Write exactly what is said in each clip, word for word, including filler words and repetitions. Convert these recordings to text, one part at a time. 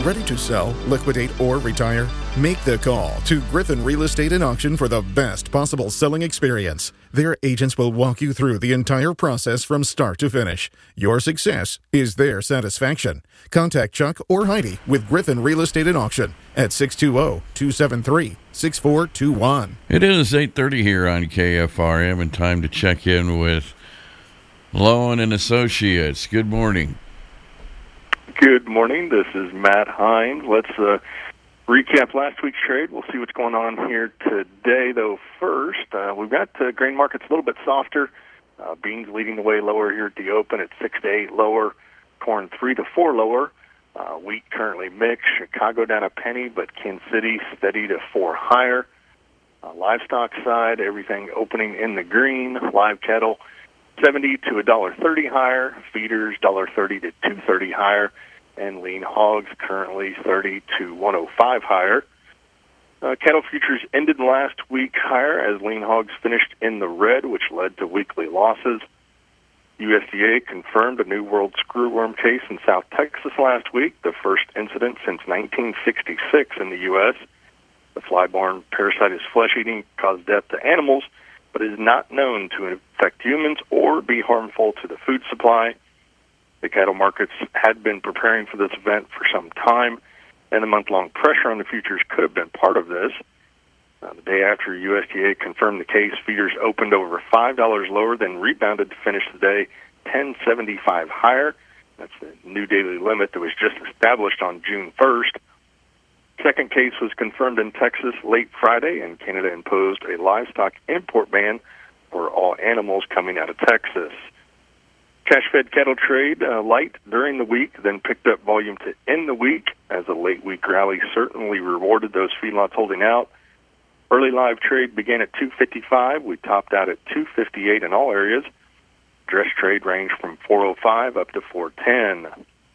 Ready to sell, liquidate, or retire? Make the call to Griffin Real Estate and Auction for the best possible selling experience. Their agents will walk you through the entire process from start to finish. Your success is their satisfaction. Contact Chuck or Heidi with Griffin Real Estate and Auction at six two zero, two seven three, six four two one. It is eight thirty here on K F R M, and time to check in with Lowen and Associates. Good morning. Good morning. This is Matt Hines. Let's uh, recap last week's trade. We'll see what's going on here today, though. First, uh, we've got uh, grain markets a little bit softer. Uh, beans leading the way lower here at the open at six to eight lower. Corn three to four lower. Uh, wheat currently mixed. Chicago down a penny, but Kansas City steady to four higher. Uh, livestock side, everything opening in the green. Live cattle seventy to a dollar thirty higher. Feeders dollar thirty to two thirty higher, and lean hogs currently thirty to one oh five higher. Uh, cattle futures ended last week higher as lean hogs finished in the red, which led to weekly losses. U S D A confirmed a new world screwworm case in South Texas last week, the first incident since nineteen sixty-six in the U S The fly-borne parasite is flesh-eating, causes death to animals, but is not known to infect humans or be harmful to the food supply. The cattle markets had been preparing for this event for some time, and the month-long pressure on the futures could have been part of this. Uh, the day after U S D A confirmed the case, feeders opened over five dollars lower, then rebounded to finish the day ten seventy-five higher. That's the new daily limit that was just established on June first. Second case was confirmed in Texas late Friday, and Canada imposed a livestock import ban for all animals coming out of Texas. Cash-fed cattle trade uh, light during the week, then picked up volume to end the week as a late-week rally certainly rewarded those feedlots holding out. Early live trade began at two fifty-five. We topped out at two fifty-eight in all areas. Dress trade ranged from four oh five up to four ten.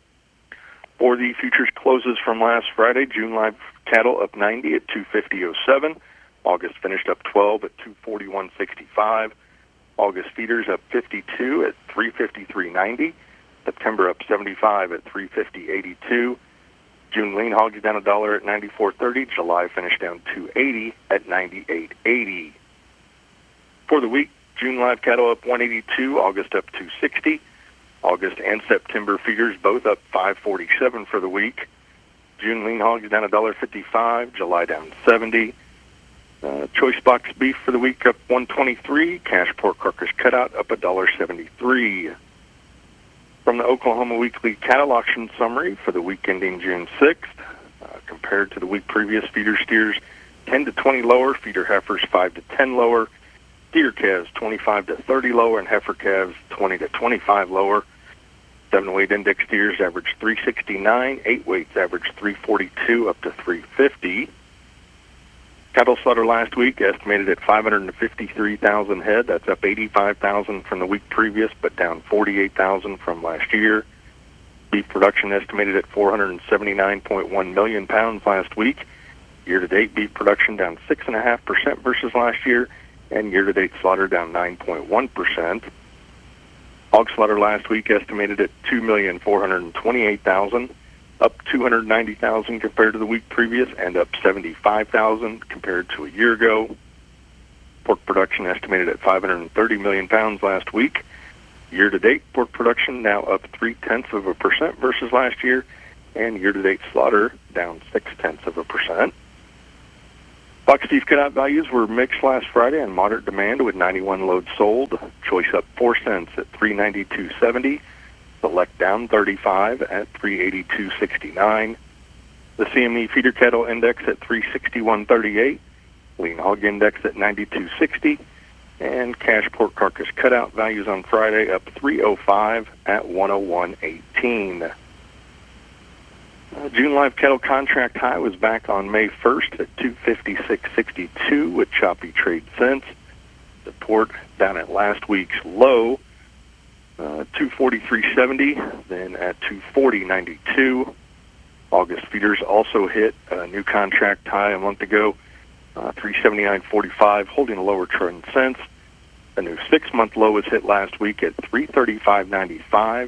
For the futures closes from last Friday, June live cattle up ninety at two fifty oh seven. August finished up twelve at two forty-one sixty-five. August feeders up fifty-two at three fifty-three ninety. September up seventy-five at three fifty eighty-two. June lean hogs down a dollar at ninety-four thirty. July finished down two eighty at ninety-eight eighty. For the week, June live cattle up one eighty-two. August up two sixty. August and September feeders both up five forty-seven for the week. June lean hogs down a dollar fifty-five. July down seventy. Uh, choice box beef for the week up one twenty-three. Cash pork carcass cutout up a dollar seventy-three. From the Oklahoma Weekly Cattle Auction Summary for the week ending June sixth, uh, compared to the week previous, feeder steers ten to twenty lower, feeder heifers five to ten lower, steer calves twenty-five to thirty lower, and heifer calves twenty to twenty-five lower. Seven-weight index steers average three sixty-nine, eight-weights average three forty-two up to three fifty. Cattle slaughter last week estimated at five hundred fifty-three thousand head. That's up eighty-five thousand from the week previous, but down forty-eight thousand from last year. Beef production estimated at four hundred seventy-nine point one million pounds last week. Year-to-date beef production down six point five percent versus last year, and year-to-date slaughter down nine point one percent. Hog slaughter last week estimated at two million four hundred twenty-eight thousand, up two hundred ninety thousand compared to the week previous, and up seventy-five thousand compared to a year ago. Pork production estimated at five hundred thirty million pounds last week. Year-to-date pork production now up three-tenths of a percent versus last year, and year-to-date slaughter down six-tenths of a percent. Box beef cutout values were mixed last Friday on moderate demand with ninety-one loads sold. Choice up four cents at three ninety-two seventy. Select down thirty-five at three eighty-two sixty-nine. The C M E feeder cattle index at three sixty-one thirty-eight. Lean hog index at ninety-two sixty. And cash pork carcass cutout values on Friday up three oh five at one oh one eighteen. Uh, June live cattle contract high was back on May first at two fifty-six sixty-two with choppy trade since. Support down at last week's low, uh, two forty-three seventy, then at two forty ninety-two. August feeders also hit a new contract high a month ago, uh, three seventy-nine forty-five, holding a lower trend since. A new six-month low was hit last week at three thirty-five ninety-five,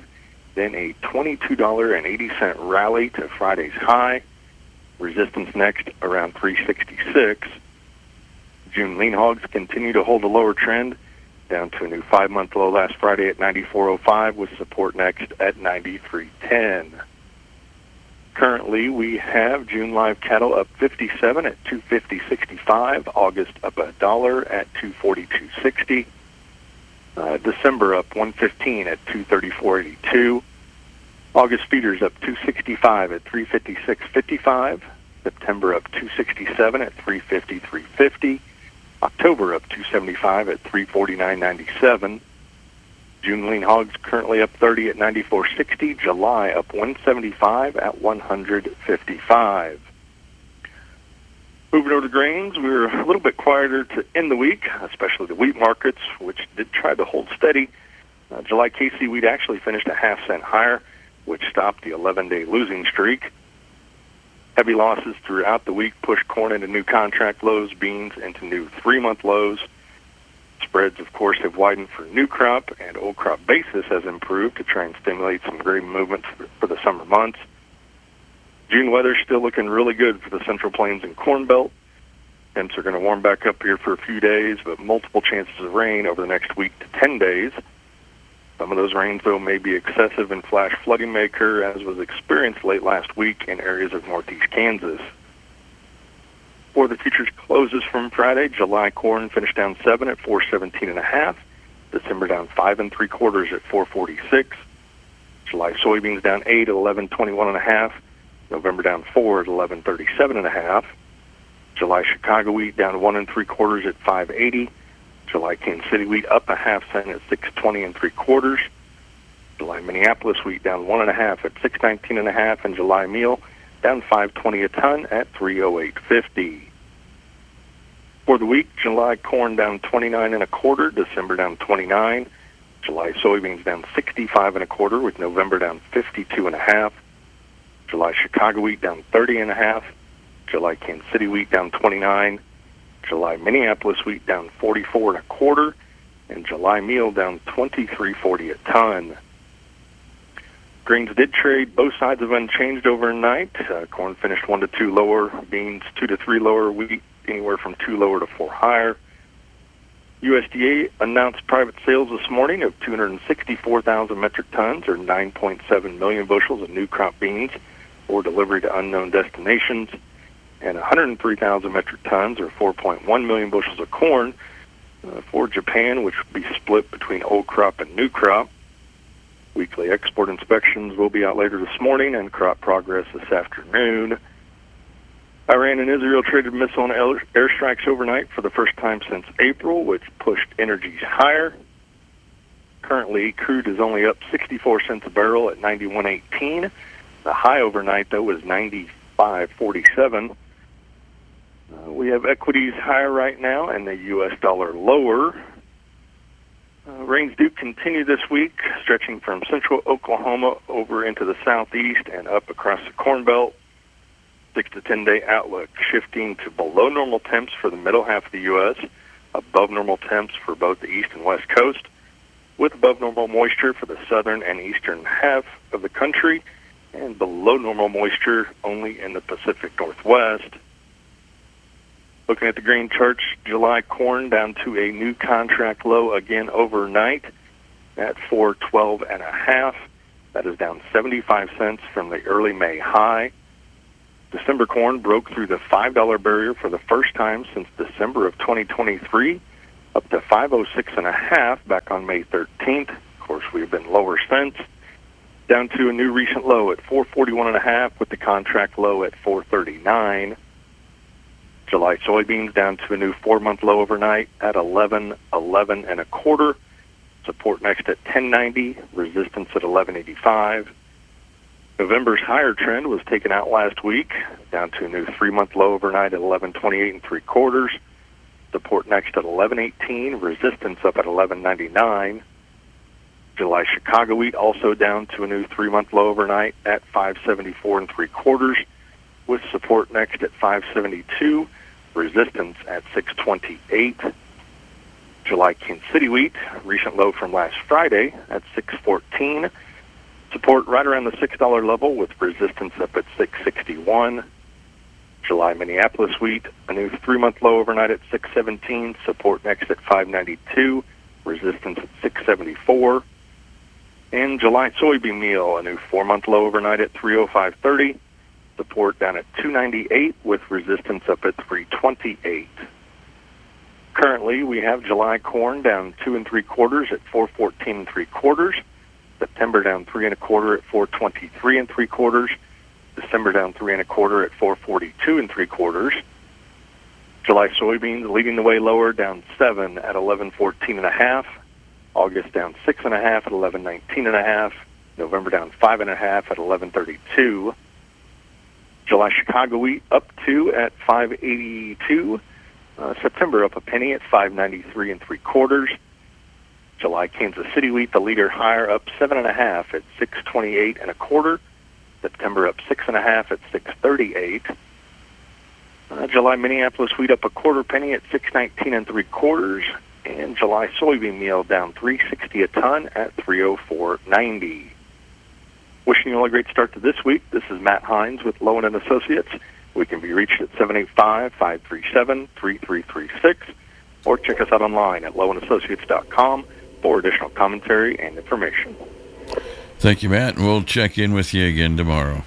then a twenty-two dollars and eighty cents rally to Friday's high. Resistance next around three sixty-six. June lean hogs continue to hold a lower trend, down to a new five-month low last Friday at ninety-four oh five, with support next at ninety-three ten. Currently, we have June live cattle up fifty-seven at two fifty sixty-five. August up a dollar at two forty-two sixty. Uh, December up one fifteen at two thirty-four eighty-two. August feeders up two sixty-five at three fifty-six fifty-five. September up two sixty-seven at three fifty-three fifty. October up two seventy-five at three forty-nine ninety-seven. June lean hogs currently up thirty at ninety-four sixty. July up one seventy-five at one fifty-five. Moving over to grains, we were a little bit quieter to end the week, especially the wheat markets, which did try to hold steady. Uh, July K C wheat actually finished a half cent higher, which stopped the eleven-day losing streak. Heavy losses throughout the week pushed corn into new contract lows, beans into new three-month lows. Spreads, of course, have widened for new crop, and old crop basis has improved to try and stimulate some grain movements for, for the summer months. June weather still looking really good for the Central Plains and Corn Belt. Temps are going to warm back up here for a few days, but multiple chances of rain over the next week to ten days. Some of those rains, though, may be excessive and flash flooding maker, as was experienced late last week in areas of northeast Kansas. For the futures closes from Friday, July corn finished down seven at four seventeen and a half. December down five and three quarters at four forty-six. July soybeans down eight at eleven twenty-one and a half. November down four at eleven thirty-seven and a half. July Chicago wheat down one and three quarters at five eighty. July Kansas City wheat up a half cent at six twenty and three quarters. July Minneapolis wheat down one and a half at six nineteen and a half, and July meal down five twenty a ton at three oh eight fifty. For the week, July corn down twenty-nine and a quarter, December down twenty-nine. July soybeans down sixty-five and a quarter, with November down fifty-two and a half. July Chicago wheat down thirty and a half. July Kansas City wheat down twenty-nine. July Minneapolis wheat down forty-four and a quarter, and July meal down twenty-three forty a ton. Grains did trade both sides of unchanged overnight. Uh, corn finished one to two lower, beans two to three lower, wheat anywhere from two lower to four higher. U S D A announced private sales this morning of two hundred sixty-four thousand metric tons, or nine point seven million bushels of new crop beans for delivery to unknown destinations, and one hundred three thousand metric tons, or four point one million bushels of corn uh, for Japan, which will be split between old crop and new crop. Weekly export inspections will be out later this morning, and crop progress this afternoon. Iran and Israel traded missile and airstrikes overnight for the first time since April, which pushed energies higher. Currently, crude is only up sixty-four cents a barrel at ninety-one eighteen. The high overnight, though, was ninety-five forty-seven. Uh, we have equities higher right now and the U S dollar lower. Uh, rains do continue this week, stretching from central Oklahoma over into the southeast and up across the Corn Belt. Six to ten day outlook shifting to below normal temps for the middle half of the U S, above normal temps for both the east and west coast, with above normal moisture for the southern and eastern half of the country, and below normal moisture only in the Pacific Northwest. Looking at the grain charts, July corn down to a new contract low again overnight at four twelve and a half. That is down seventy-five cents from the early May high. December corn broke through the five dollar barrier for the first time since December of twenty twenty-three, up to five oh six and a half back on May thirteenth. Of course, we've been lower since, down to a new recent low at four forty-one and a half, with the contract low at four thirty-nine. July soybeans down to a new four-month low overnight at eleven eleven and a quarter. Support next at ten ninety, resistance at eleven eighty-five. November's higher trend was taken out last week, down to a new three-month low overnight at eleven twenty-eight and three quarters. Support next at eleven eighteen, resistance up at eleven ninety-nine. July Chicago wheat also down to a new three-month low overnight at five seventy-four and three quarters, with support next at five seventy-two, resistance at six twenty-eight. July Kansas City wheat, recent low from last Friday at six fourteen. Support right around the six dollar level with resistance up at six sixty-one. July Minneapolis wheat, a new three-month low overnight at six seventeen. Support next at five ninety-two. Resistance at six seventy-four. And July soybean meal, a new four-month low overnight at three oh five thirty. Support down at two ninety-eight with resistance up at three twenty-eight. Currently, we have July corn down two and three quarters at four fourteen and three quarters. September down three and a quarter at four twenty-three and three quarters. December down three and a quarter at four forty-two and three quarters. July soybeans leading the way lower, down seven at eleven fourteen and a half. August down six and a half at eleven nineteen and a half. November down five and a half at eleven thirty-two. July Chicago wheat up two at five eighty-two. Uh, September up a penny at five ninety-three and three quarters. July Kansas City wheat, the leader, higher, up seven and a half at six twenty-eight and a quarter. September up six and a half at six thirty-eight. Uh, July Minneapolis wheat up a quarter penny at six nineteen and three quarters, and July soybean meal down three sixty a ton at three oh four ninety. Wishing you all a great start to this week. This is Matt Hines with Lowen and Associates. We can be reached at seven eight five, five three seven, three three three six, or check us out online at lowen associates dot com for additional commentary and information. Thank you, Matt. We'll check in with you again tomorrow.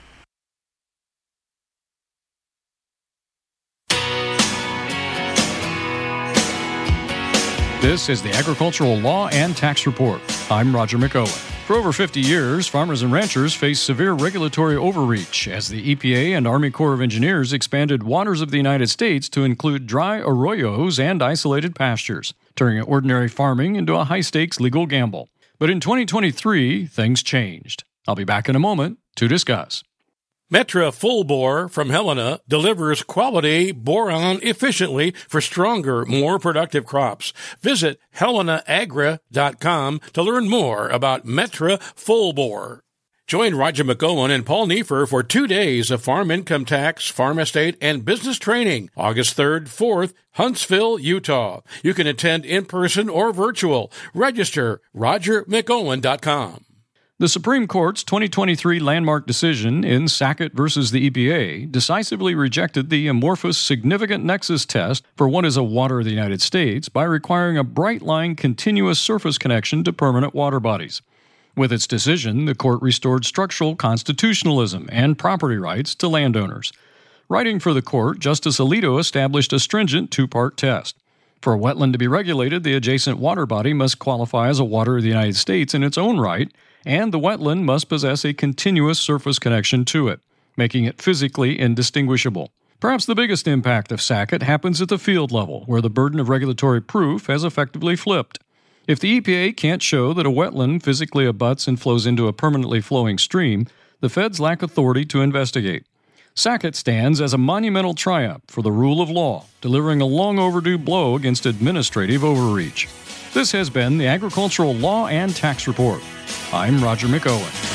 This is the Agricultural Law and Tax Report. I'm Roger McOwen. For over fifty years, farmers and ranchers face severe regulatory overreach as the E P A and Army Corps of Engineers expanded waters of the United States to include dry arroyos and isolated pastures, turning ordinary farming into a high-stakes legal gamble. But in twenty twenty-three, things changed. I'll be back in a moment to discuss. Metra Full Bore from Helena delivers quality boron efficiently for stronger, more productive crops. Visit helena agra dot com to learn more about Metra Full Bore. Join Roger McOwen and Paul Neiffer for two days of farm income tax, farm estate, and business training, August third, fourth, Huntsville, Utah. You can attend in person or virtual. Register roger mcowen dot com. The Supreme Court's twenty twenty-three landmark decision in Sackett versus the E P A decisively rejected the amorphous significant nexus test for what is a water of the United States by requiring a bright-line continuous surface connection to permanent water bodies. With its decision, the court restored structural constitutionalism and property rights to landowners. Writing for the court, Justice Alito established a stringent two-part test. For a wetland to be regulated, the adjacent water body must qualify as a water of the United States in its own right, and the wetland must possess a continuous surface connection to it, making it physically indistinguishable. Perhaps the biggest impact of Sackett happens at the field level, where the burden of regulatory proof has effectively flipped. If the E P A can't show that a wetland physically abuts and flows into a permanently flowing stream, the feds lack authority to investigate. Sackett stands as a monumental triumph for the rule of law, delivering a long overdue blow against administrative overreach. This has been the Agricultural Law and Tax Report. I'm Roger McOwen.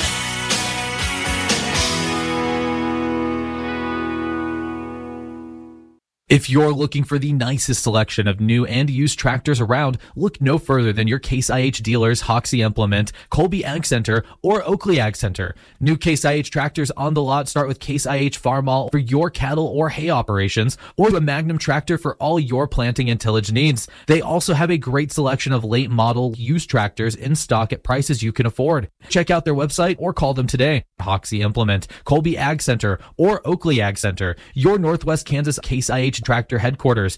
If you're looking for the nicest selection of new and used tractors around, look no further than your Case I H dealers Hoxie Implement, Colby Ag Center, or Oakley Ag Center. New Case I H tractors on the lot start with Case I H Farmall for your cattle or hay operations, or a Magnum tractor for all your planting and tillage needs. They also have a great selection of late model used tractors in stock at prices you can afford. Check out their website or call them today. Hoxie Implement, Colby Ag Center, or Oakley Ag Center, your Northwest Kansas Case I H tractor headquarters.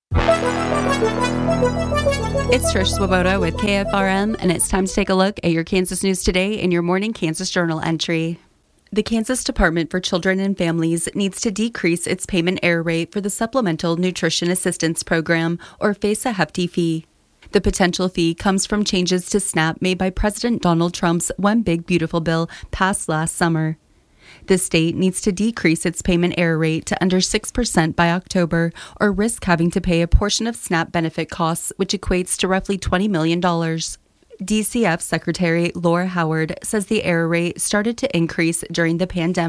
It's Trish Swoboda with K F R M, and it's time to take a look at your Kansas news today in your morning Kansas Journal entry. The Kansas Department for Children and Families needs to decrease its payment error rate for the Supplemental Nutrition Assistance Program, or face a hefty fee. The potential fee comes from changes to SNAP made by President Donald Trump's One Big Beautiful Bill passed last summer. The state needs to decrease its payment error rate to under six percent by October, or risk having to pay a portion of SNAP benefit costs, which equates to roughly twenty million dollars. D C F Secretary Laura Howard says the error rate started to increase during the pandemic.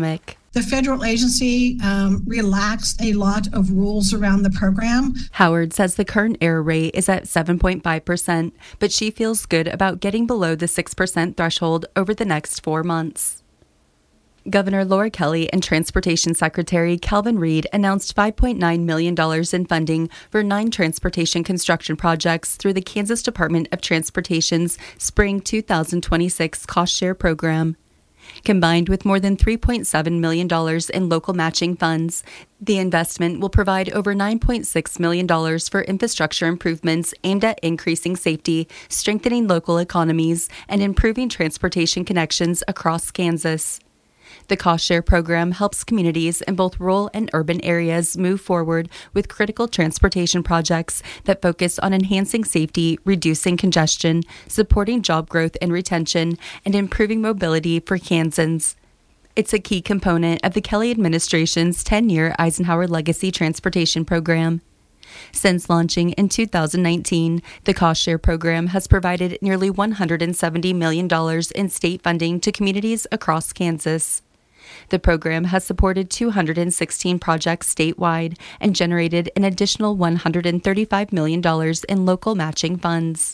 The federal agency um, relaxed a lot of rules around the program. Howard says the current error rate is at seven point five percent, but she feels good about getting below the six percent threshold over the next four months. Governor Laura Kelly and Transportation Secretary Calvin Reed announced five point nine million dollars in funding for nine transportation construction projects through the Kansas Department of Transportation's Spring two thousand twenty-six Cost Share Program. Combined with more than three point seven million dollars in local matching funds, the investment will provide over nine point six million dollars for infrastructure improvements aimed at increasing safety, strengthening local economies, and improving transportation connections across Kansas. The Cost Share program helps communities in both rural and urban areas move forward with critical transportation projects that focus on enhancing safety, reducing congestion, supporting job growth and retention, and improving mobility for Kansans. It's a key component of the Kelly administration's ten-year Eisenhower Legacy Transportation Program. Since launching in two thousand nineteen, the Cost Share program has provided nearly one hundred seventy million dollars in state funding to communities across Kansas. The program has supported two hundred sixteen projects statewide and generated an additional one hundred thirty-five million dollars in local matching funds.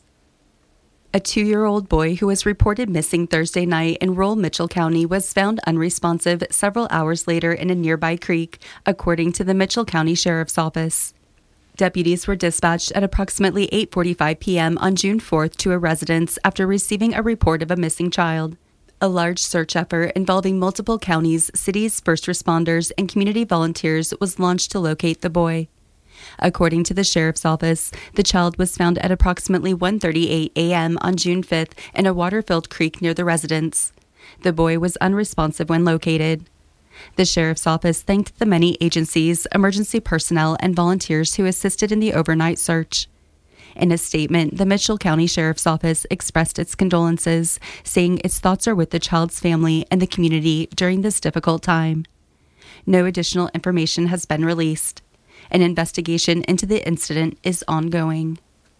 A two-year-old boy who was reported missing Thursday night in rural Mitchell County was found unresponsive several hours later in a nearby creek, according to the Mitchell County Sheriff's Office. Deputies were dispatched at approximately eight forty-five p.m. on June fourth to a residence after receiving a report of a missing child. A large search effort involving multiple counties, cities, first responders, and community volunteers was launched to locate the boy. According to the Sheriff's Office, the child was found at approximately one thirty-eight a.m. on June fifth in a water-filled creek near the residence. The boy was unresponsive when located. The Sheriff's Office thanked the many agencies, emergency personnel, and volunteers who assisted in the overnight search. In a statement, the Mitchell County Sheriff's Office expressed its condolences, saying its thoughts are with the child's family and the community during this difficult time. No additional information has been released. An investigation into the incident is ongoing.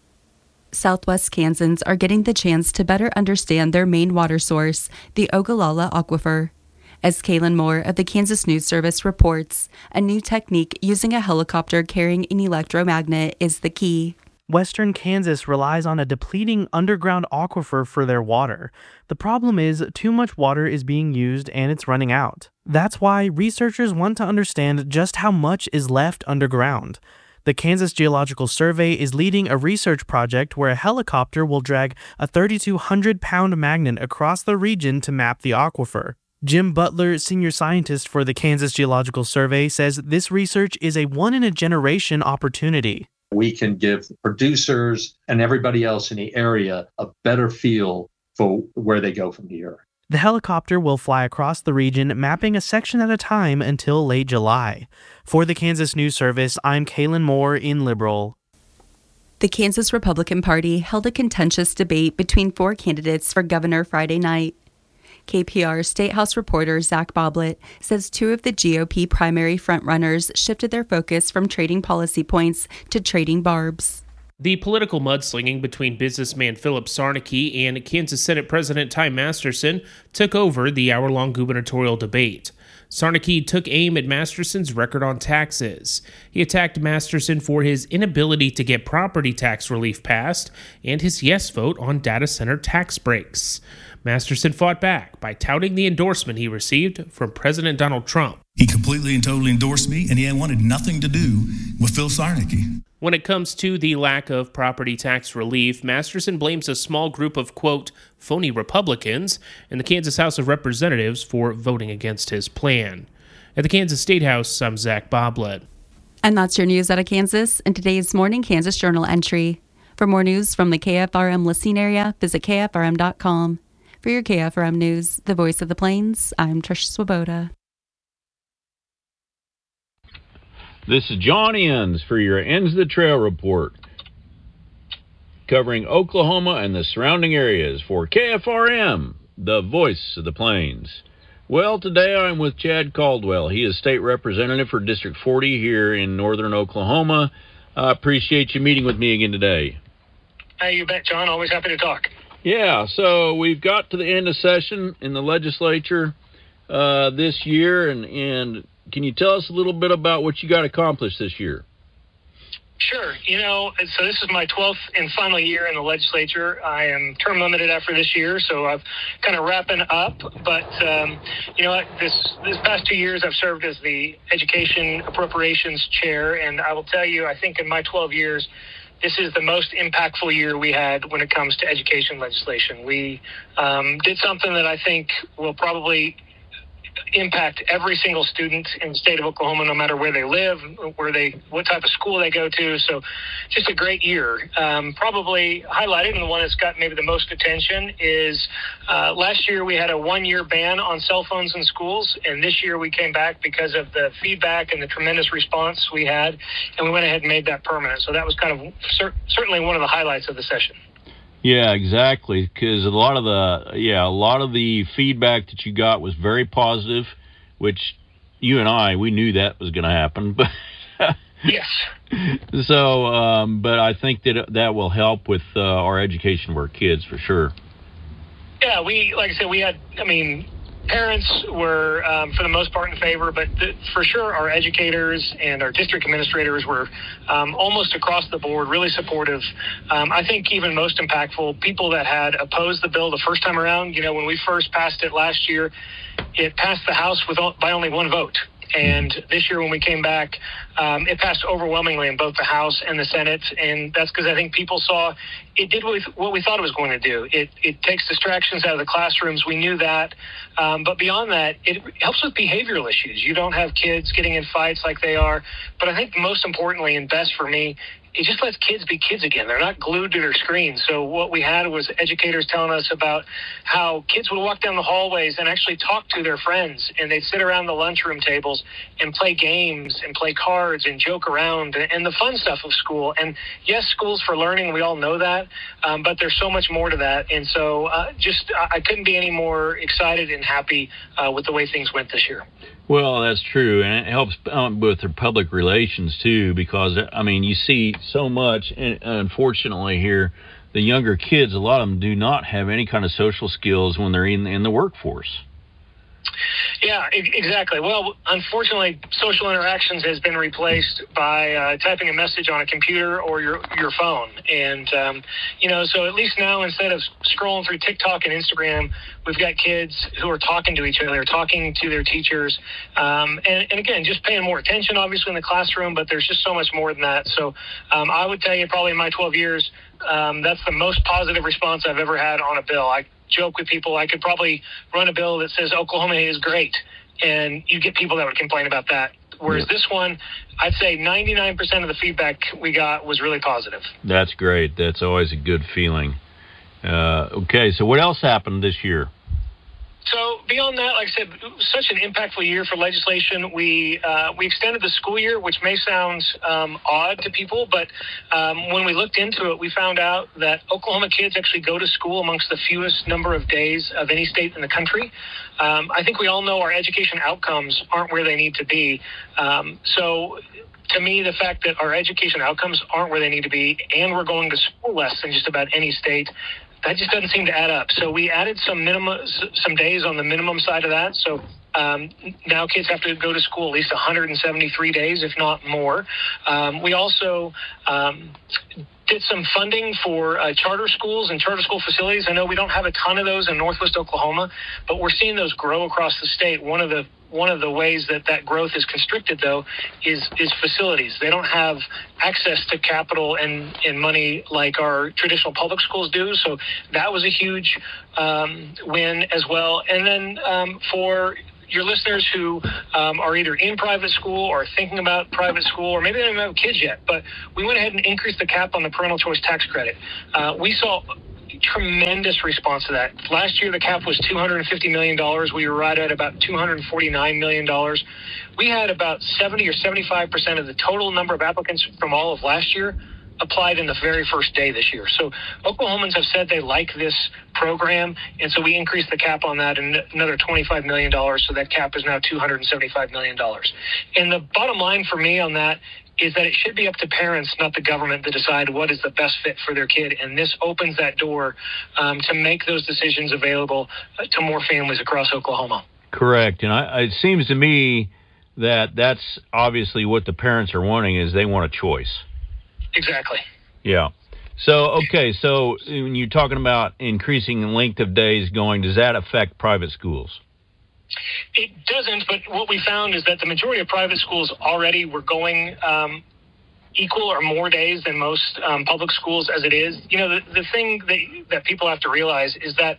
Southwest Kansans are getting the chance to better understand their main water source, the Ogallala Aquifer. As Kaylin Moore of the Kansas News Service reports, a new technique using a helicopter carrying an electromagnet is the key. Western Kansas relies on a depleting underground aquifer for their water. The problem is too much water is being used and it's running out. That's why researchers want to understand just how much is left underground. The Kansas Geological Survey is leading a research project where a helicopter will drag a thirty-two hundred pound magnet across the region to map the aquifer. Jim Butler, senior scientist for the Kansas Geological Survey, says this research is a one-in-a-generation opportunity. We can give producers and everybody else in the area a better feel for where they go from here. The helicopter will fly across the region, mapping a section at a time until late July. For the Kansas News Service, I'm Kaylin Moore in Liberal. The Kansas Republican Party held a contentious debate between four candidates for governor Friday night. K P R State House reporter Zach Boblett says two of the G O P primary frontrunners shifted their focus from trading policy points to trading barbs. The political mudslinging between businessman Philip Sarnicki and Kansas Senate President Ty Masterson took over the hour-long gubernatorial debate. Sarnicki took aim at Masterson's record on taxes. He attacked Masterson for his inability to get property tax relief passed and his yes vote on data center tax breaks. Masterson fought back by touting the endorsement he received from President Donald Trump. He completely and totally endorsed me, and he wanted nothing to do with Phil Sarnicki. When it comes to the lack of property tax relief, Masterson blames a small group of, quote, phony Republicans in the Kansas House of Representatives for voting against his plan. At the Kansas State House, I'm Zach Boblett. And that's your news out of Kansas in today's Morning Kansas Journal entry. For more news from the K F R M listening area, visit K F R M dot com. For your K F R M News, the voice of the Plains, I'm Trish Swoboda. This is John Enns for your Ends the Trail report, covering Oklahoma and the surrounding areas for K F R M, the voice of the Plains. Well, today I'm with Chad Caldwell. He is state representative for District forty here in northern Oklahoma. I appreciate you meeting with me again today. Hey, you bet, John. Always happy to talk. Yeah, so we've got to the end of session in the legislature. uh, this year, and, and can you tell us a little bit about what you got accomplished this year? Sure. You know, so this is my twelfth and final year in the legislature. I am term limited after this year, so I'm kind of wrapping up. But, um, you know, this this past two years I've served as the Education Appropriations Chair, and I will tell you, I think in my twelve years, this is the most impactful year we had when it comes to education legislation. We um, did something that I think will probably impact every single student in the state of Oklahoma, no matter where they live, where they, what type of school they go to. So just a great year. Um, probably highlighted, and the one that's got maybe the most attention is uh, last year we had a one-year ban on cell phones in schools, and this year we came back because of the feedback and the tremendous response we had, and we went ahead and made that permanent. So that was kind of cer- certainly one of the highlights of the session. Yeah, exactly. Because a lot of the yeah, a lot of the feedback that you got was very positive, which you and I we knew that was going to happen. But yes. So, um, but I think that that will help with uh, our education of our kids for sure. Yeah, we like I said, we had. I mean, parents were um, for the most part in favor, but the, for sure our educators and our district administrators were um, almost across the board really supportive. Um, I think even most impactful, people that had opposed the bill the first time around. You know, when we first passed it last year, it passed the House with by only one vote. And this year when we came back, um, it passed overwhelmingly in both the House and the Senate. And that's because I think people saw it did what we, what we thought it was going to do. It, it takes distractions out of the classrooms. We knew that. Um, but beyond that, it helps with behavioral issues. You don't have kids getting in fights like they are. But I think most importantly and best for me, it just lets kids be kids again. They're not glued to their screens. So what we had was educators telling us about how kids would walk down the hallways and actually talk to their friends, and they'd sit around the lunchroom tables and play games and play cards and joke around and the fun stuff of school. And yes, school's for learning. We all know that, um, but there's so much more to that. And so uh, just I couldn't be any more excited and happy uh, with the way things went this year. Well, that's true, and it helps um, with their public relations, too, because, I mean, you see so much, and unfortunately here, the younger kids, a lot of them do not have any kind of social skills when they're in, in the workforce. Yeah, exactly. Well, unfortunately, social interactions has been replaced by uh, typing a message on a computer or your your phone. And, um, you know, so at least now instead of scrolling through TikTok and Instagram, we've got kids who are talking to each other, talking to their teachers. Um, and, and, again, just paying more attention, obviously, in the classroom, but there's just so much more than that. So um, I would tell you probably in my twelve years, um, that's the most positive response I've ever had on a bill. I joke with people, I could probably run a bill that says Oklahoma is great, and you get people that would complain about that. Whereas yeah. this one, I'd say ninety-nine percent of the feedback we got was really positive. That's great. That's always a good feeling. Uh, okay, so what else happened this year? So beyond that, like I said, such an impactful year for legislation. We uh, we extended the school year, which may sound um, odd to people, but um, when we looked into it, we found out that Oklahoma kids actually go to school amongst the fewest number of days of any state in the country. Um, I think we all know our education outcomes aren't where they need to be. Um, so to me, the fact that our education outcomes aren't where they need to be, and we're going to school less than just about any state, that just doesn't seem to add up. So we added some minimum, some days on the minimum side of that. So um, now kids have to go to school at least one hundred seventy-three days, if not more. Um, we also um, did some funding for uh, charter schools and charter school facilities. I know we don't have a ton of those in Northwest Oklahoma, but we're seeing those grow across the state. One of the One of the ways that that growth is constricted, though, is is facilities. They don't have access to capital and, and money like our traditional public schools do. So that was a huge um, win as well. And then um, for your listeners who um, are either in private school or thinking about private school, or maybe they don't have kids yet, but we went ahead and increased the cap on the parental choice tax credit. Uh, we saw tremendous response to that. Last year, the cap was two hundred fifty million dollars. We were right at about two hundred forty-nine million dollars. We had about seventy or seventy-five percent of the total number of applicants from all of last year applied in the very first day this year. So Oklahomans have said they like this program, and so we increased the cap on that and another twenty-five million dollars, so that cap is now two hundred seventy-five million dollars. And the bottom line for me on that is that it should be up to parents, not the government, to decide what is the best fit for their kid. And this opens that door um, to make those decisions available to more families across Oklahoma. Correct. And I, it seems to me that that's obviously what the parents are wanting, is they want a choice. Exactly. Yeah. So, okay, so when you're talking about increasing the length of days going, does that affect private schools? It doesn't, but what we found is that the majority of private schools already were going um, equal or more days than most um, public schools as it is. You know, the, the thing that, that people have to realize is that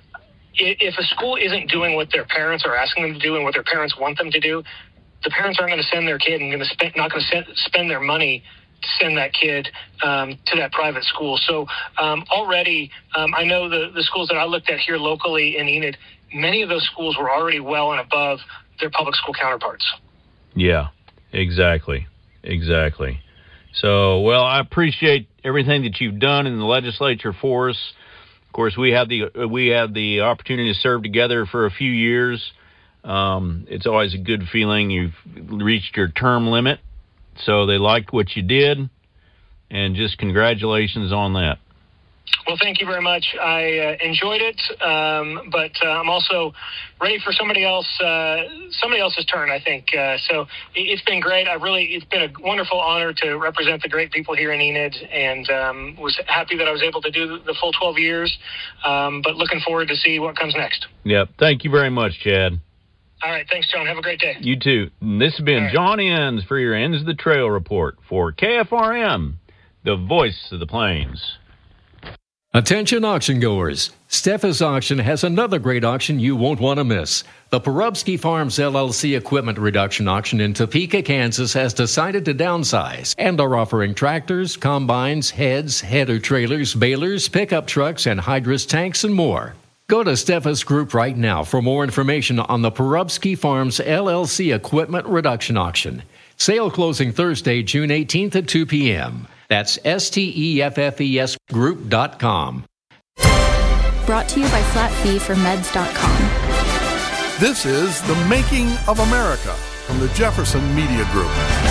if a school isn't doing what their parents are asking them to do and what their parents want them to do, the parents aren't going to send their kid and going to spend, not going to spend their money to send that kid um, to that private school. So um, already, um, I know the, the schools that I looked at here locally in Enid, many of those schools were already well and above their public school counterparts. Yeah, exactly. Exactly. So, well, I appreciate everything that you've done in the legislature for us. Of course, we had the we had the opportunity to serve together for a few years. Um, it's always a good feeling. You've reached your term limit, so they liked what you did, and just congratulations on that. Well, thank you very much. I uh, enjoyed it, um, but uh, I'm also ready for somebody else, uh, somebody else's turn, I think. Uh, so it's been great. I really, it's been a wonderful honor to represent the great people here in Enid, and um, was happy that I was able to do the full twelve years. Um, but looking forward to see what comes next. Yep. Thank you very much, Chad. All right. Thanks, John. Have a great day. You too. And this has been right. John Enns for your Ends of the Trail report for K F R M, the voice of the plains. Attention auction goers. Steffes Auction has another great auction you won't want to miss. The Porubsky Farms L L C Equipment Reduction Auction in Topeka, Kansas has decided to downsize and are offering tractors, combines, heads, header trailers, balers, pickup trucks, and hydrous tanks and more. Go to Steffes Group right now for more information on the Porubsky Farms L L C Equipment Reduction Auction. Sale closing Thursday, June eighteenth at two p.m. That's S T E F F E S group dot com. Brought to you by flat fee for meds dot com. This is The Making of America from the Jefferson Media Group.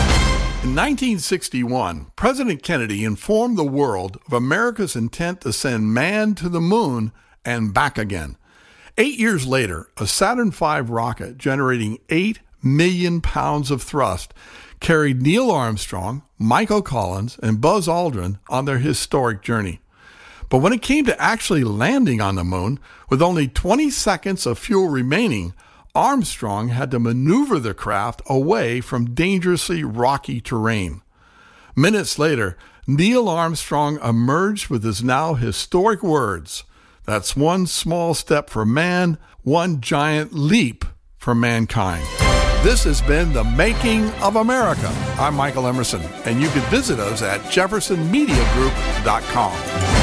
In nineteen sixty-one, President Kennedy informed the world of America's intent to send man to the moon and back again. Eight years later, a Saturn five rocket generating eight million pounds of thrust carried Neil Armstrong, Michael Collins, and Buzz Aldrin on their historic journey. But when it came to actually landing on the moon, with only twenty seconds of fuel remaining, Armstrong had to maneuver the craft away from dangerously rocky terrain. Minutes later, Neil Armstrong emerged with his now historic words, "That's one small step for man, one giant leap for mankind." This has been The Making of America. I'm Michael Emerson, and you can visit us at jefferson media group dot com.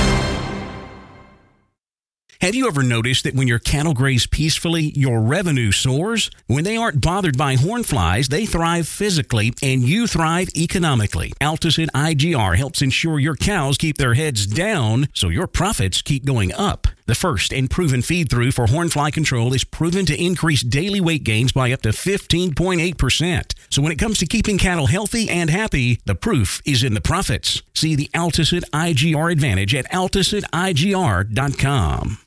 Have you ever noticed that when your cattle graze peacefully, your revenue soars? When they aren't bothered by horn flies, they thrive physically, and you thrive economically. Alticid I G R helps ensure your cows keep their heads down so your profits keep going up. The first and proven feed-through for hornfly control is proven to increase daily weight gains by up to fifteen point eight percent. So when it comes to keeping cattle healthy and happy, the proof is in the profits. See the Alticid I G R advantage at alticid I G R dot com.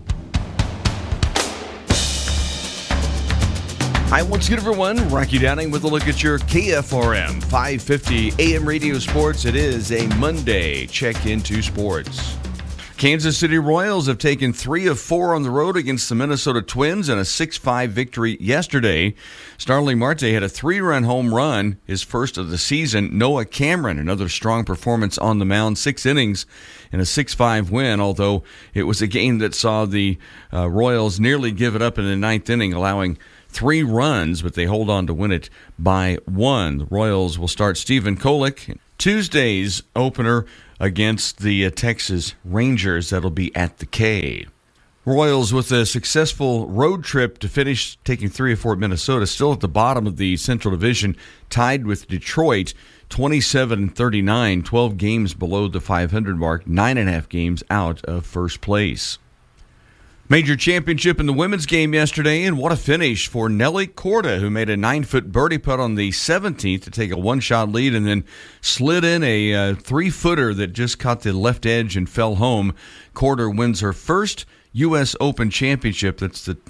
Hi, once again, everyone. Rocky Downing with a look at your K F R M five fifty A M Radio Sports. It is a Monday. Check into sports. Kansas City Royals have taken three of four on the road against the Minnesota Twins in a six five victory yesterday. Starling Marte had a three-run home run, his first of the season. Noah Cameron, another strong performance on the mound, six innings in a six five win, although it was a game that saw the uh, Royals nearly give it up in the ninth inning, allowing three runs, but they hold on to win it by one. The Royals will start Stephen Kolek Tuesday's opener against the uh, Texas Rangers. That'll be at the K. Royals with a successful road trip to finish, taking three or four at Minnesota, still at the bottom of the Central Division, tied with Detroit, twenty-seven and thirty-nine, twelve games below the five hundred mark, nine and a half games out of first place. Major championship in the women's game yesterday, and what a finish for Nelly Korda, who made a nine-foot birdie putt on the seventeenth to take a one-shot lead and then slid in a uh, three-footer that just caught the left edge and fell home. Korda wins her first U S Open championship. That's the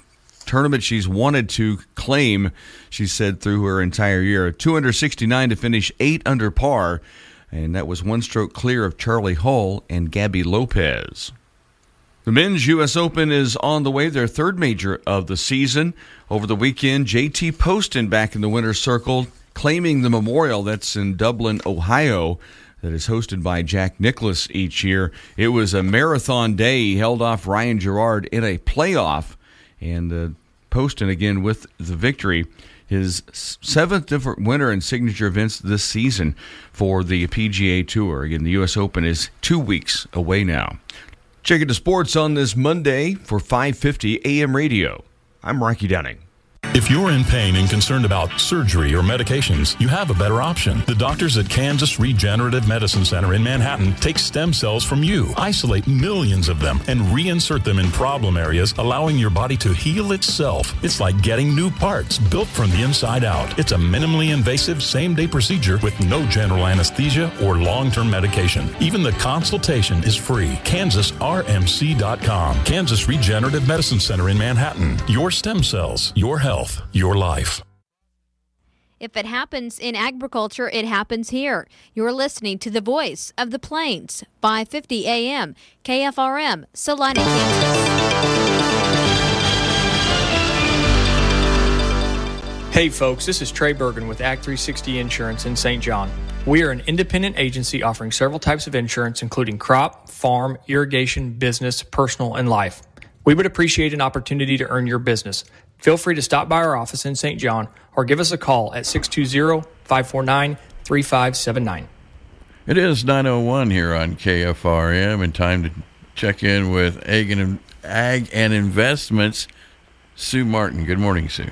tournament she's wanted to claim, she said, through her entire year. two under sixty-nine to finish eight under par, and that was one stroke clear of Charlie Hull and Gabby Lopez. The Men's U S Open is on the way, their third major of the season. Over the weekend, J T Poston back in the winner's circle, claiming the Memorial that's in Dublin, Ohio, that is hosted by Jack Nicklaus each year. It was a marathon day. He held off Ryan Gerard in a playoff, and uh, Poston again with the victory. His seventh different winner in signature events this season for the P G A Tour. Again, the U S Open is two weeks away now. Check it to sports on this Monday for five fifty A M radio. I'm Rocky Downing. If you're in pain and concerned about surgery or medications, you have a better option. The doctors at Kansas Regenerative Medicine Center in Manhattan take stem cells from you, isolate millions of them, and reinsert them in problem areas, allowing your body to heal itself. It's like getting new parts built from the inside out. It's a minimally invasive same-day procedure with no general anesthesia or long-term medication. Even the consultation is free. Kansas R M C dot com. Kansas Regenerative Medicine Center in Manhattan. Your stem cells, your health. Your life. If it happens in agriculture, it happens here. You're listening to the voice of the Plains, five fifty A M, K F R M, Salina, Kansas. Hey folks, this is Trey Bergen with Ag three sixty Insurance in Saint John. We are an independent agency offering several types of insurance, including crop, farm, irrigation, business, personal, and life. We would appreciate an opportunity to earn your business. Feel free to stop by our office in Saint John or give us a call at six two zero, five four nine, three five seven nine. It is nine oh one here on K F R M, and time to check in with Ag and, Ag and Investments. Sue Martin. Good morning, Sue.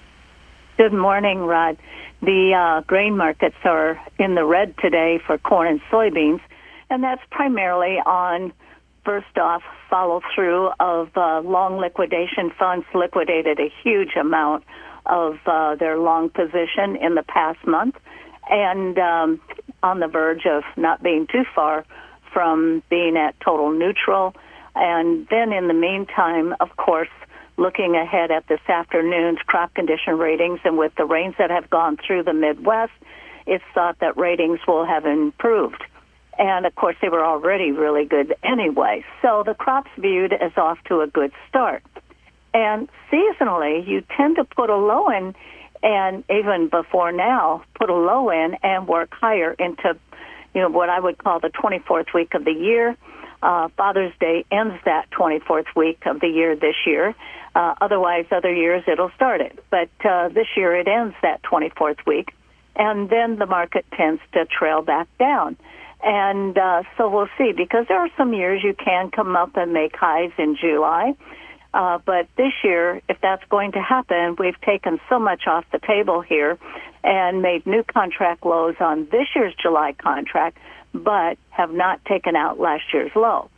Good morning, Rod. The uh, grain markets are in the red today for corn and soybeans, and that's primarily on, first off, follow through of uh, long liquidation funds liquidated a huge amount of uh, their long position in the past month, and um, on the verge of not being too far from being at total neutral. And then in the meantime, of course, looking ahead at this afternoon's crop condition ratings, and with the rains that have gone through the Midwest, it's thought that ratings will have improved. And, of course, they were already really good anyway. So the crop's viewed as off to a good start. And seasonally, you tend to put a low in, and even before now, put a low in and work higher into, you know, what I would call the twenty-fourth week of the year. Uh, Father's Day ends that twenty-fourth week of the year this year. Uh, otherwise, other years, it'll start it. But uh, this year, it ends that twenty-fourth week. And then the market tends to trail back down. And uh, so we'll see, because there are some years you can come up and make highs in July. Uh, but this year, if that's going to happen, we've taken so much off the table here and made new contract lows on this year's July contract, but have not taken out last year's low.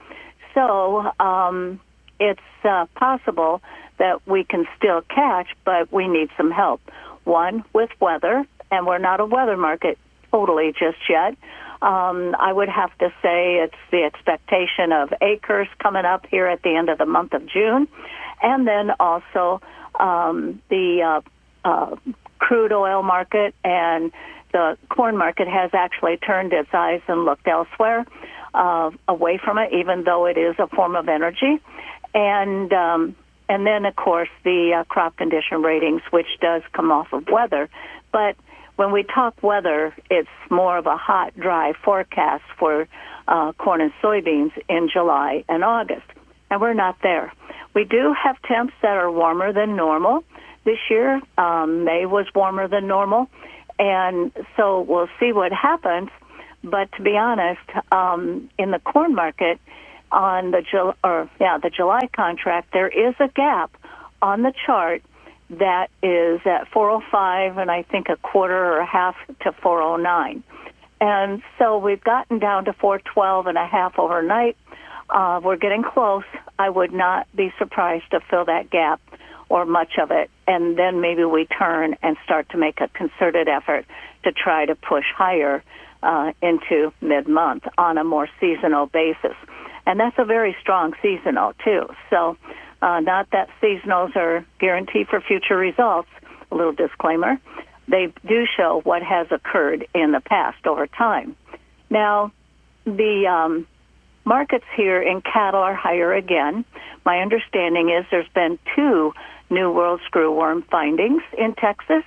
So um, it's uh, possible that we can still catch, but we need some help. One, with weather, and we're not a weather market totally just yet. Um, I would have to say it's the expectation of acres coming up here at the end of the month of June, and then also um, the uh, uh, crude oil market and the corn market has actually turned its eyes and looked elsewhere, uh, away from it, even though it is a form of energy. And um, and then, of course, the uh, crop condition ratings, which does come off of weather. But when we talk weather, it's more of a hot, dry forecast for uh, corn and soybeans in July and August. And we're not there. We do have temps that are warmer than normal this year. Um, May was warmer than normal. And so we'll see what happens. But to be honest, um, in the corn market, on the Ju- or yeah the July contract, there is a gap on the chart that is at four oh five, and I think a quarter or a half to four oh nine. And so we've gotten down to four twelve and a half overnight. Uh, we're getting close. I would not be surprised to fill that gap or much of it, and then maybe we turn and start to make a concerted effort to try to push higher uh, into mid-month on a more seasonal basis. And that's a very strong seasonal, too. So Uh, not that seasonals are guaranteed for future results. A little disclaimer. They do show what has occurred in the past over time. Now, the um, markets here in cattle are higher again. My understanding is there's been two New World screwworm findings in Texas,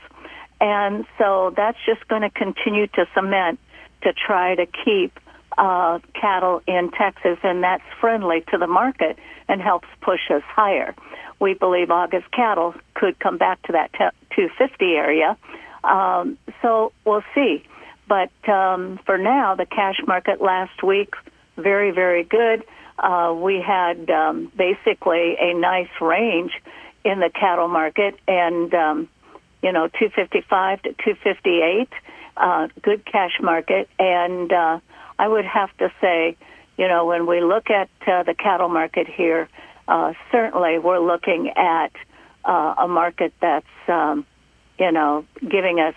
and so that's just going to continue to cement to try to keep uh, cattle in Texas, and that's friendly to the market and helps push us higher. We believe August cattle could come back to that two fifty area, um, so we'll see. But um, for now, the cash market last week, very, very good. Uh, we had um, basically a nice range in the cattle market, and um, you know, two fifty-five to two fifty-eight, uh, good cash market. And uh, I would have to say, you know, when we look at uh, the cattle market here, uh, certainly we're looking at uh, a market that's, um, you know, giving us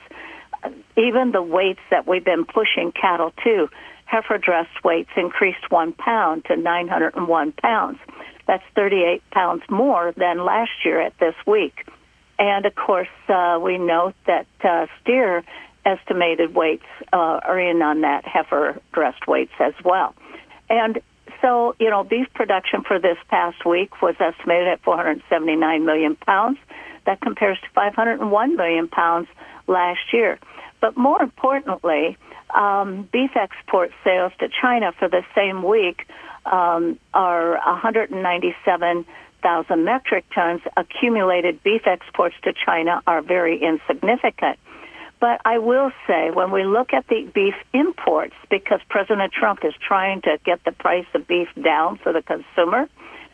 even the weights that we've been pushing cattle to. Heifer dressed weights increased one pound to nine hundred one pounds. That's thirty-eight pounds more than last year at this week. And, of course, uh, we note that uh, steer estimated weights uh, are in on that heifer dressed weights as well. And so, you know, beef production for this past week was estimated at four hundred seventy-nine million pounds. That compares to five hundred one million pounds last year. But more importantly, um, beef export sales to China for the same week um, are one hundred ninety-seven thousand metric tons. Accumulated beef exports to China are very insignificant. But I will say, when we look at the beef imports, because President Trump is trying to get the price of beef down for the consumer,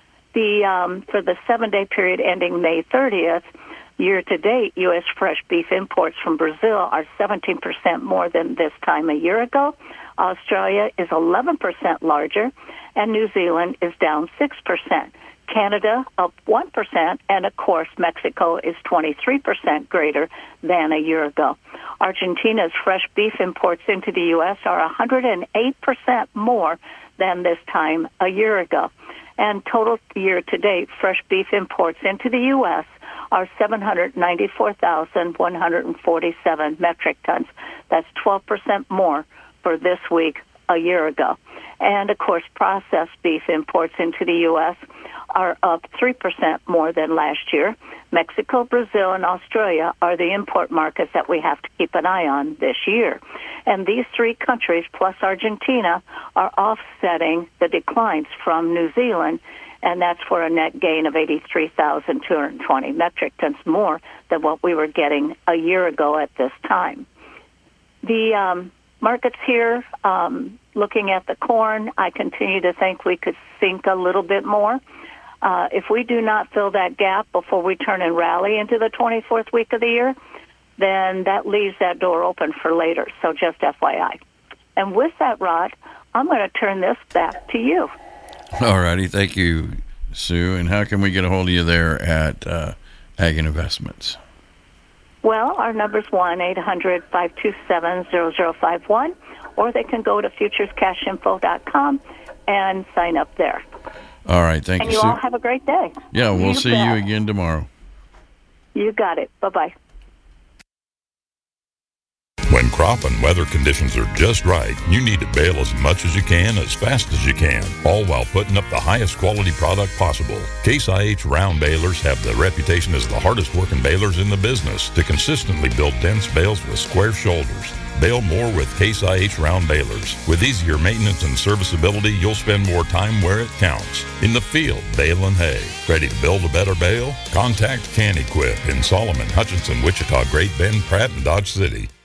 the um, for the seven-day period ending May thirtieth, year-to-date, U S fresh beef imports from Brazil are seventeen percent more than this time a year ago. Australia is eleven percent larger, and New Zealand is down six percent. Canada up one percent, and of course Mexico is twenty-three percent greater than a year ago. Argentina's fresh beef imports into the U S are one hundred eight percent more than this time a year ago. And total year-to-date fresh beef imports into the U S are seven hundred ninety-four thousand one hundred forty-seven metric tons. That's twelve percent more for this week a year ago. And, of course, processed beef imports into the U S are up three percent more than last year. Mexico, Brazil, and Australia are the import markets that we have to keep an eye on this year. And these three countries, plus Argentina, are offsetting the declines from New Zealand, and that's for a net gain of eighty-three thousand two hundred twenty metric tons more than what we were getting a year ago at this time. The um, markets here, um, looking at the corn, I continue to think we could sink a little bit more. Uh, if we do not fill that gap before we turn and rally into the twenty-fourth week of the year, then that leaves that door open for later. So just F Y I. And with that, Rod, I'm going to turn this back to you. All righty. Thank you, Sue. And how can we get a hold of you there at uh, Ag and Investments? Well, our number's one eight hundred five two seven zero zero five one, or they can go to futures cash info dot com and sign up there. All right. Thank and you, you Sue. all have a great day. Yeah, we'll you see bet. you again tomorrow. You got it. Bye-bye. When crop and weather conditions are just right, you need to bale as much as you can, as fast as you can, all while putting up the highest quality product possible. Case I H round balers have the reputation as the hardest working balers in the business to consistently build dense bales with square shoulders. Bale more with Case I H round balers. With easier maintenance and serviceability, you'll spend more time where it counts. In the field, baling hay. Ready to build a better bale? Contact Can Equip in Solomon, Hutchinson, Wichita, Great Bend, Pratt, and Dodge City.